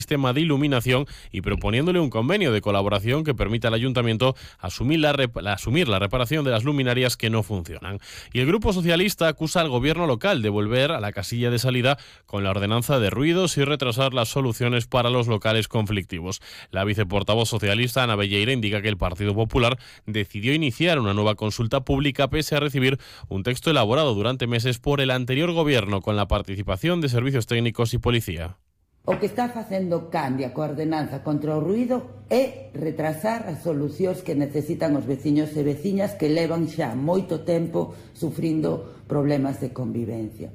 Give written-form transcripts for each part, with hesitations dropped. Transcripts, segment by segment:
sistema de iluminación y proponiéndole un convenio de colaboración que permita al ayuntamiento asumir la reparación de las luminarias que no funcionan. Y el Grupo Socialista acusa al gobierno local de volver a la casilla de salida con la ordenanza de ruidos y retrasar las soluciones para los locales conflictivos. La viceportavoz socialista Ana Belleira indica que el Partido Popular decidió iniciar una nueva consulta pública pese a recibir un texto elaborado durante meses por el anterior gobierno con la participación de servicios técnicos y policía. O que está facendo Candia coa ordenanza contra o ruído é retrasar as solucións que necesitan os veciños e veciñas que levan xa moito tempo sufrindo problemas de convivencia.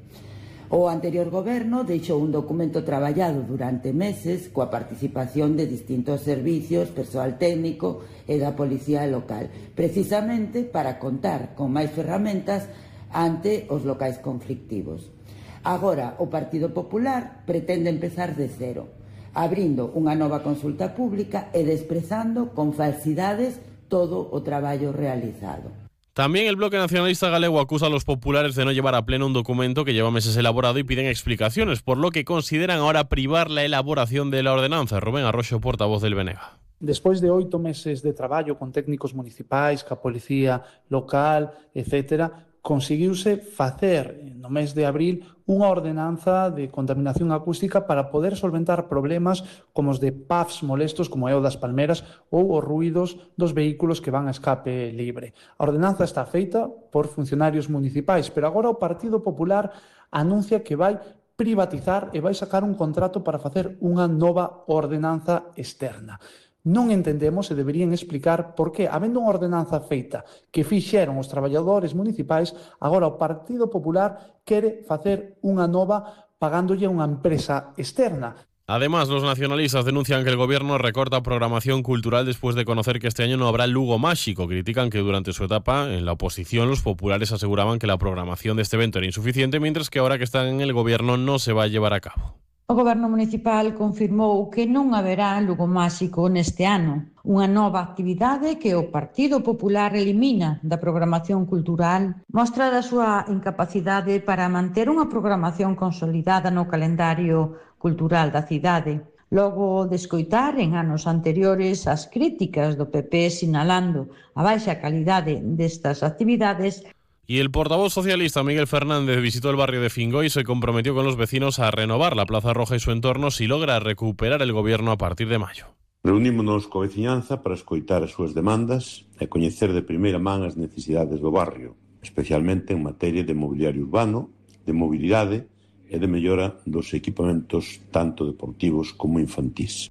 O anterior goberno deixou un documento traballado durante meses coa participación de distintos servicios, persoal técnico e da policía local, precisamente para contar con máis ferramentas ante os locais conflictivos. Agora, o Partido Popular pretende empezar de cero, abrindo unha nova consulta pública e desprezando con falsidades todo o traballo realizado. También el Bloque Nacionalista Galego acusa a los populares de no llevar a pleno un documento que lleva meses elaborado y piden explicaciones, por lo que consideran ahora privar la elaboración de la ordenanza. Rubén Arroxo, portavoz del BNG. Despois de 8 meses de traballo con técnicos municipais, ca policía local, etc., conseguiuse facer no mes de abril unha ordenanza de contaminación acústica para poder solventar problemas como os de PAFs molestos como é o das palmeras ou os ruídos dos vehículos que van a escape libre. A ordenanza está feita por funcionarios municipais, pero agora o Partido Popular anuncia que vai privatizar e vai sacar un contrato para facer unha nova ordenanza externa. Non entendemos e deberían explicar por que, habendo unha ordenanza feita que fixeron os traballadores municipais, agora o Partido Popular quere facer unha nova pagándolle a unha empresa externa. Además, los nacionalistas denuncian que el gobierno recorta programación cultural después de conocer que este año no habrá Lugo Máxico. Critican que durante su etapa en la oposición los populares aseguraban que la programación de este evento era insuficiente, mientras que ahora que están en el gobierno no se va a llevar a cabo. O Goberno municipal confirmou que non haberá Lugo Máxico neste ano, unha nova actividade que o Partido Popular elimina da programación cultural, mostra da súa incapacidade para manter unha programación consolidada no calendario cultural da cidade. Logo de escoitar en anos anteriores as críticas do PP sinalando a baixa calidade destas actividades. Y el portavoz socialista Miguel Fernández visitó el barrio de Fingoy y se comprometió con los vecinos a renovar la Plaza Roja y su entorno si logra recuperar el gobierno a partir de mayo. Reunímonos coa veciñanza para escoitar as súas demandas e coñecer de primeira man as necesidades do barrio, especialmente en materia de mobiliario urbano, de mobilidade e de mellora dos equipamentos tanto deportivos como infantís.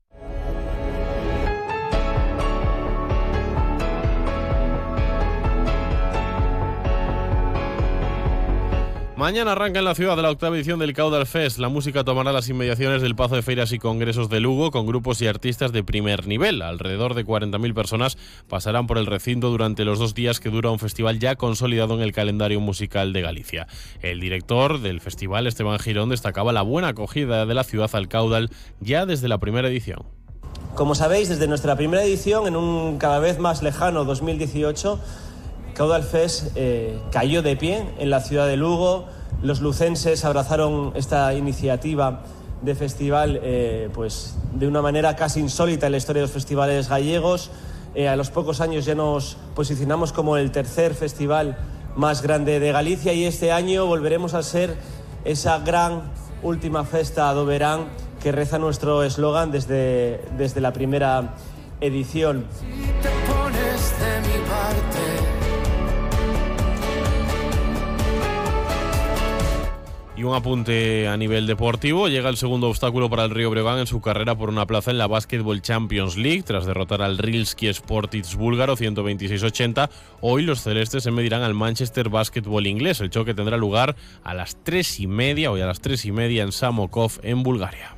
Mañana arranca en la ciudad la 8ª edición del Caudal Fest. La música tomará las inmediaciones del Pazo de Feiras y Congresos de Lugo con grupos y artistas de primer nivel. Alrededor de 40.000 personas pasarán por el recinto durante los 2 días que dura un festival ya consolidado en el calendario musical de Galicia. El director del festival, Esteban Girón, destacaba la buena acogida de la ciudad al Caudal ya desde la primera edición. Como sabéis, desde nuestra primera edición, en un cada vez más lejano 2018, Caudal Fest cayó de pie en la ciudad de Lugo. Los lucenses abrazaron esta iniciativa de festival pues de una manera casi insólita en la historia de los festivales gallegos. A los pocos años ya nos posicionamos como el tercer festival más grande de Galicia y este año volveremos a ser esa gran última festa do verán que reza nuestro eslogan desde la primera edición. Si te pones de mi parte. Y un apunte a nivel deportivo, llega el segundo obstáculo para el Río Breogán en su carrera por una plaza en la Basketball Champions League. Tras derrotar al Rilski Sportic búlgaro 126-80, hoy los celestes se medirán al Manchester Basketball inglés. El choque tendrá lugar a las 3:30, hoy a las 3:30 en Samokov, en Bulgaria.